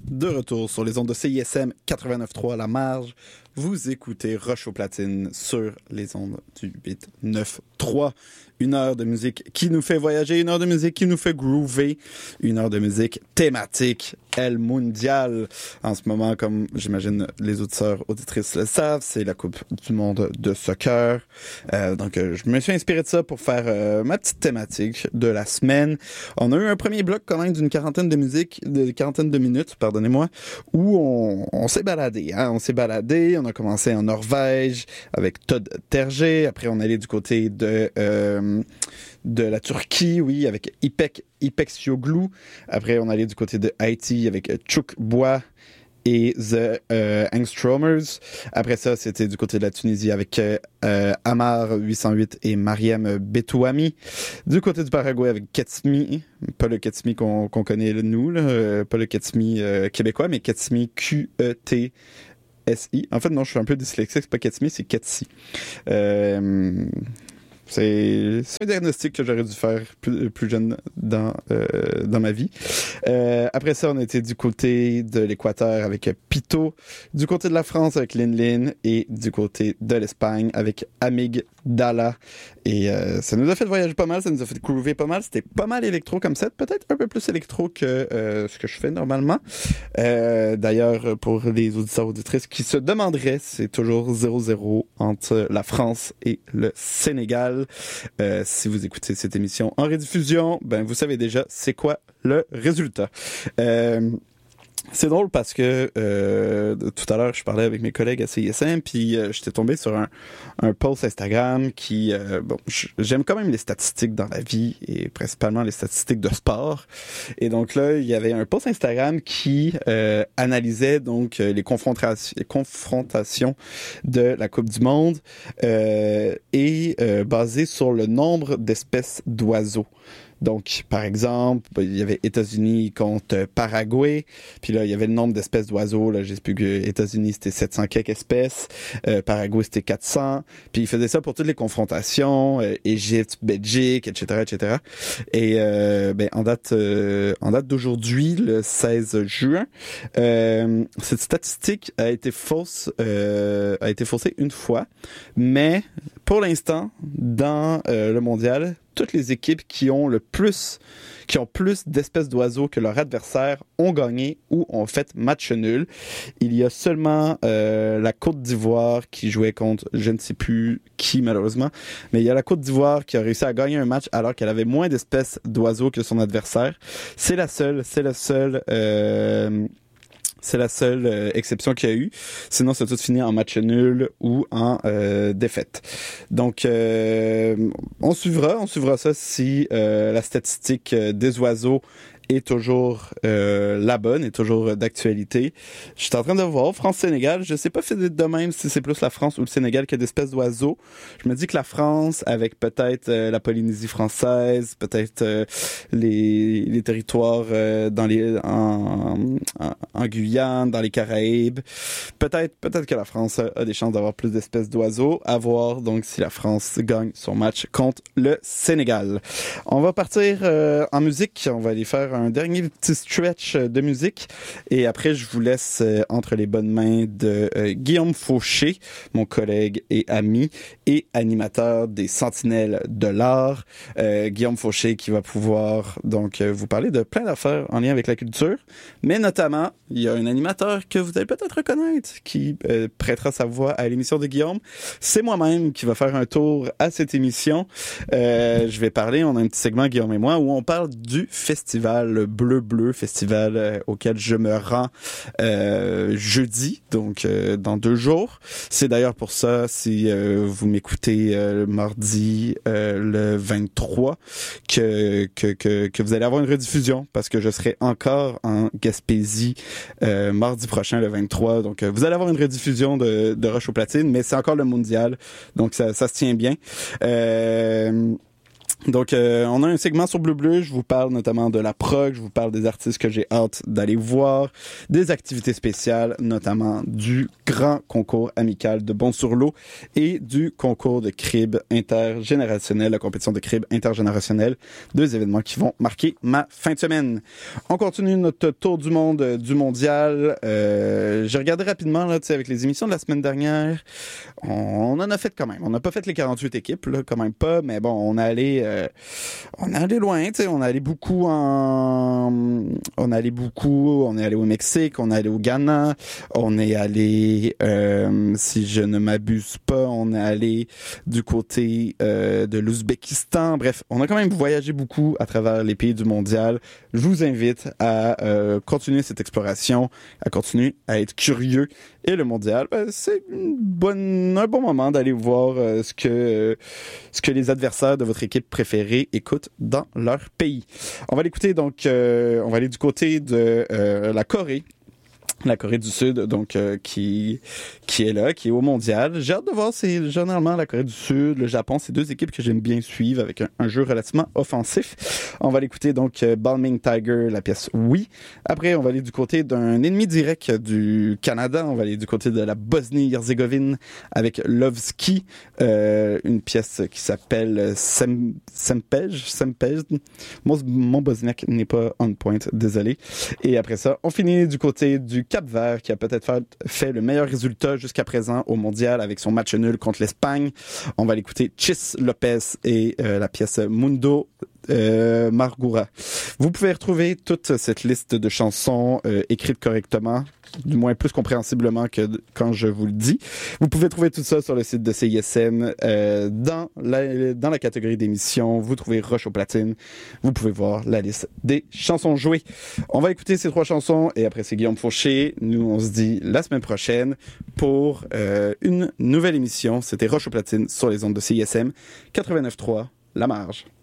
De retour sur les ondes de CISM 89.3 La Marge. Vous écoutez Rush aux platines sur les ondes du 893. Une heure de musique qui nous fait voyager, une heure de musique qui nous fait groover, une heure de musique thématique, El Mundial. En ce moment, comme j'imagine les auditeurs, auditrices le savent, c'est la Coupe du monde de soccer. Donc, je me suis inspiré de ça pour faire ma petite thématique de la semaine. On a eu un premier bloc quand même d'une quarantaine de minutes, pardonnez-moi, où on s'est baladé. Hein? On s'est baladé, on a commencé en Norvège avec Todd Terje. Après, on allait du côté de la Turquie, oui, avec İpek Yolcu. Après, on allait du côté de Haïti avec Chouk Bois et The Angstromers. Après ça, c'était du côté de la Tunisie avec Amar 808 et Mariam Betouami. Du côté du Paraguay avec Ketsmi, pas le Ketsmi qu'on connaît nous, là, pas le Ketsmi québécois, mais Ketsmi Qet. S-I. En fait, non, je suis un peu dyslexique, c'est pas Ketsmi, c'est Ketsi. C'est un diagnostic que j'aurais dû faire plus jeune dans ma vie. Après ça, on était du côté de l'Équateur avec Pito, du côté de la France avec Lin Lin et du côté de l'Espagne avec Amig Dala. Et ça nous a fait voyager pas mal, ça nous a fait groover pas mal. C'était pas mal électro comme set, peut-être un peu plus électro que ce que je fais normalement. D'ailleurs, pour les auditeurs auditrices qui se demanderaient, c'est toujours 0-0 entre la France et le Sénégal. Si vous écoutez cette émission en rediffusion, ben vous savez déjà c'est quoi le résultat. C'est drôle parce que tout à l'heure, je parlais avec mes collègues à CISM, puis j'étais tombé sur un post Instagram qui... j'aime quand même les statistiques dans la vie, et principalement les statistiques de sport. Et donc là, il y avait un post Instagram qui analysait donc les confrontations de la Coupe du Monde et basé sur le nombre d'espèces d'oiseaux. Donc, par exemple, il y avait États-Unis contre Paraguay. Puis là, il y avait le nombre d'espèces d'oiseaux. Là, je sais plus que États-Unis, c'était 700 quelques espèces. Paraguay, c'était 400. Puis il faisait ça pour toutes les confrontations. Égypte, Belgique, etc., etc. Et en date d'aujourd'hui, le 16 juin, cette statistique a été faussée une fois. Mais pour l'instant, dans le mondial, toutes les équipes qui ont plus d'espèces d'oiseaux que leur adversaire ont gagné ou ont fait match nul. Il y a seulement la Côte d'Ivoire qui jouait contre je ne sais plus qui malheureusement, mais il y a la Côte d'Ivoire qui a réussi à gagner un match alors qu'elle avait moins d'espèces d'oiseaux que son adversaire. C'est la seule exception qu'il y a eu. Sinon, ça a tout fini en match nul ou en défaite. Donc, on suivra ça si la statistique des oiseaux est toujours la bonne, est toujours d'actualité. Je suis en train de voir France-Sénégal. Je sais pas de même si c'est plus la France ou le Sénégal qui a d'espèces d'oiseaux. Je me dis que la France, avec peut-être la Polynésie française, peut-être les territoires en Guyane, dans les Caraïbes, peut-être que la France a des chances d'avoir plus d'espèces d'oiseaux. À voir donc si la France gagne son match contre le Sénégal. On va partir en musique. On va aller faire un dernier petit stretch de musique et après je vous laisse entre les bonnes mains de Guillaume Fauché, mon collègue et ami et animateur des Sentinelles de l'art. Guillaume Fauché qui va pouvoir donc vous parler de plein d'affaires en lien avec la culture, mais notamment il y a un animateur que vous allez peut-être reconnaître qui prêtera sa voix à l'émission de Guillaume. C'est moi-même qui va faire un tour à cette émission. Je vais parler, on a un petit segment Guillaume et moi où on parle du festival Bleu, festival auquel je me rends jeudi, donc dans 2 jours. C'est d'ailleurs pour ça, si vous m'écoutez mardi le 23, que vous allez avoir une rediffusion, parce que je serai encore en Gaspésie mardi prochain, le 23. Donc, vous allez avoir une rediffusion de Rush aux platines, mais c'est encore le mondial, donc ça se tient bien. Donc, on a un segment sur Bleu Bleu. Je vous parle notamment de la prog. Je vous parle des artistes que j'ai hâte d'aller voir, des activités spéciales, notamment du grand concours amical de Bon-sur-l'Eau et du concours de crib intergénérationnel, la compétition de crib intergénérationnel. 2 événements qui vont marquer ma fin de semaine. On continue notre tour du monde du mondial. J'ai regardé rapidement là, avec les émissions de la semaine dernière. On en a fait quand même. On n'a pas fait les 48 équipes, là, quand même pas, mais bon, on est allé loin, tu sais, on est allé au Mexique, on est allé au Ghana, on est allé, si je ne m'abuse pas, on est allé du côté de l'Ouzbékistan. Bref, on a quand même voyagé beaucoup à travers les pays du mondial. Je vous invite à continuer cette exploration, à continuer à être curieux. Et le mondial, c'est un bon moment d'aller voir ce que les adversaires de votre équipe préférée écoutent dans leur pays. On va l'écouter donc, on va aller du côté de la Corée. La Corée du Sud, donc qui est là, qui est au mondial. J'ai hâte de voir, c'est généralement la Corée du Sud, le Japon, c'est 2 équipes que j'aime bien suivre avec un jeu relativement offensif. On va l'écouter donc Balming Tiger, la pièce Oui. Après, on va aller du côté d'un ennemi direct du Canada. On va aller du côté de la Bosnie-Herzégovine avec Lovski, une pièce qui s'appelle Sempej. Mon bosniaque n'est pas on point, désolé. Et après ça, on finit du côté du Cap-Vert qui a peut-être fait le meilleur résultat jusqu'à présent au mondial avec son match nul contre l'Espagne. On va l'écouter Chis Lopez et la pièce Mundo Margura. Vous pouvez retrouver toute cette liste de chansons écrites correctement, du moins plus compréhensiblement que quand je vous le dis. Vous pouvez trouver tout ça sur le site de CISM. Dans la catégorie d'émissions, vous trouvez Roche aux platines. Vous pouvez voir la liste des chansons jouées. On va écouter ces 3 chansons et après c'est Guillaume Fauché. Nous, on se dit la semaine prochaine pour une nouvelle émission. C'était Roche aux platines sur les ondes de CISM 89.3, La Marge.